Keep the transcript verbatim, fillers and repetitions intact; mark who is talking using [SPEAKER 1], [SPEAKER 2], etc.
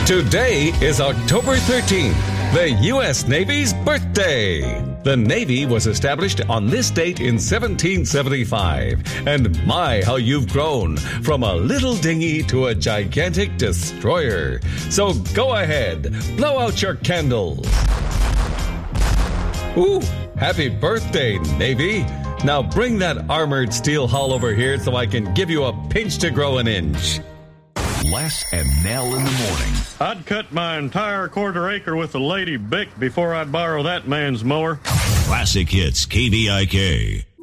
[SPEAKER 1] Today is October thirteenth, the U S Navy's birthday. The Navy was established on this date in seventeen seventy-five. And my, how you've grown from a little dinghy to a gigantic destroyer. So go ahead, blow out your candles. Ooh, happy birthday, Navy. Now bring that armored steel hull over here so I can give you a pinch to grow an inch.
[SPEAKER 2] Les and Nell in the morning.
[SPEAKER 3] I'd cut my entire quarter acre with a Lady Bic before I'd borrow that man's mower.
[SPEAKER 2] Classic Hits K V I K.